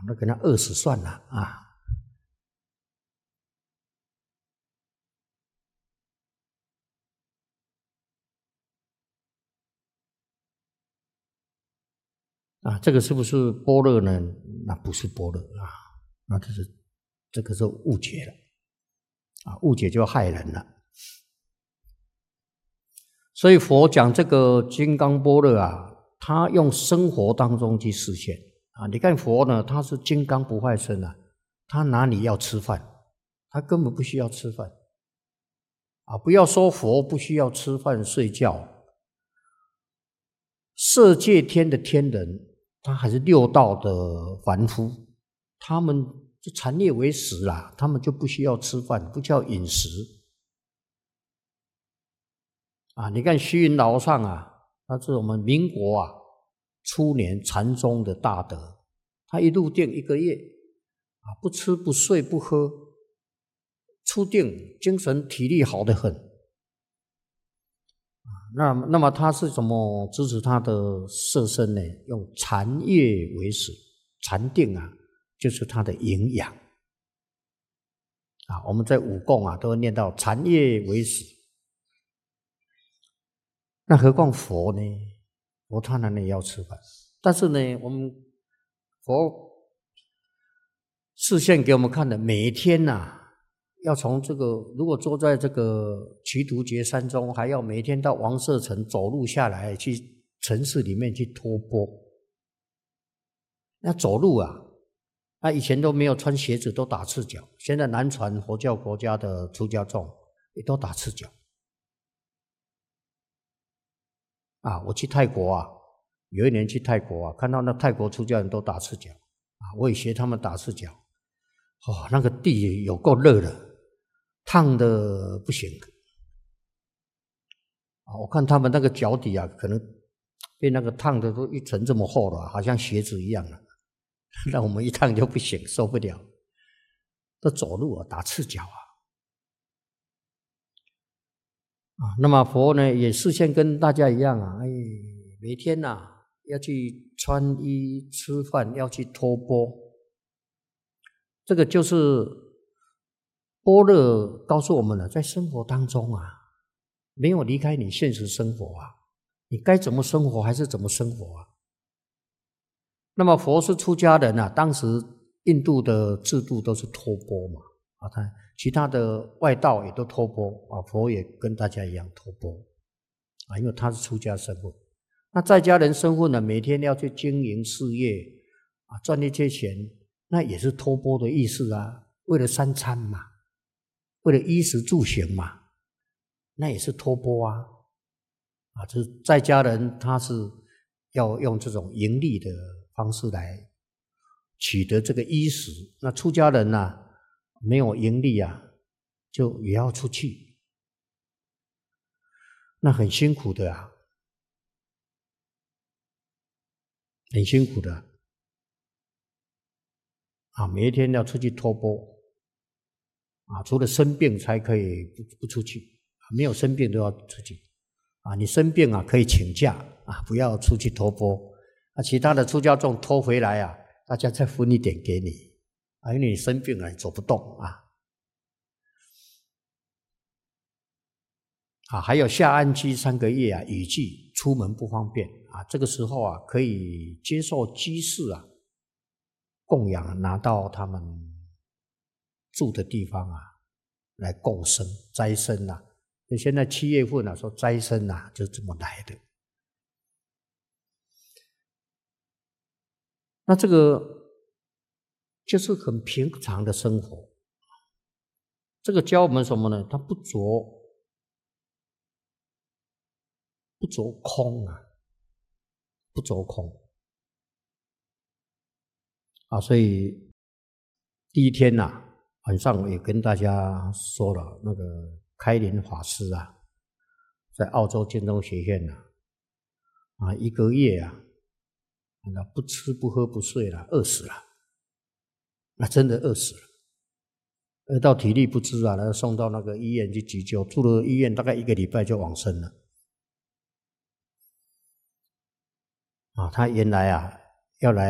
那给他饿死算了啊。这个是不是般若呢？那不是般若啊，那这个是误解了啊，误解就害人了。所以佛讲这个金刚般若啊，他用生活当中去实现啊。你看佛呢，他是金刚不坏身啊，他哪里要吃饭？他根本不需要吃饭啊！不要说佛不需要吃饭睡觉，色界天的天人，他还是六道的凡夫，他们就残业为食啦，他们就不需要吃饭，不叫饮食啊。你看虚云老上啊，他是我们民国啊初年禅宗的大德，他一入定1个月啊，不吃不睡不喝，出定精神体力好得很。那么他是怎么支持他的色身呢？用禅业为食，禅定啊，就是他的营养啊。我们在武功啊，都会念到禅业为食。那何况佛呢？佛他当然也要吃饭，但是呢，我们佛示现给我们看的，每一天啊，要从这个，如果坐在这个瞿荼劫山中，还要每天到王舍城走路下来，去城市里面去托钵。那走路啊，以前都没有穿鞋子，都打赤脚。现在南传佛教国家的出家众也都打赤脚。我去泰国啊，有一年去泰国啊，看到那泰国出家人都打赤脚我也学他们打赤脚。那个地有够热的，烫的不行我看他们那个脚底啊，可能被那个烫的都一层这么厚了，好像鞋子一样了。那我们一烫就不行，受不了。都走路啊，打赤脚那么佛呢，也示现跟大家一样每天要去穿衣吃饭，要去托钵。这个就是般若告诉我们了，在生活当中没有离开你现实生活你该怎么生活还是怎么生活那么佛是出家人当时印度的制度都是托钵嘛其他的外道也都托钵佛也跟大家一样托钵因为他是出家身份。那在家人身份呢，每天要去经营事业赚一些钱，那也是托钵的意思为了三餐嘛，为了衣食住行嘛，那也是托钵就是在家人他是要用这种盈利的方式来取得这个衣食。那出家人没有盈利就也要出去，那很辛苦的很辛苦的每一天要出去托钵除了生病才可以不出去没有生病都要出去你生病可以请假不要出去托钵其他的出家众托回来大家再分一点给你因为你生病了，你走不动还有下安居3个月雨季出门不方便这个时候可以接受居士供养，拿到他们住的地方来供生斋生所以现在7月份说斋生就这么来的。那这个就是很平常的生活。这个教我们什么呢？他不着空不着空所以第一天晚上我也跟大家说了，那个开林法师在澳洲建中学院1个月那不吃不喝不睡了，饿死了，那真的饿死了，饿到体力不支那送到那个医院去急救，住了医院大概1个礼拜就往生了他原来要来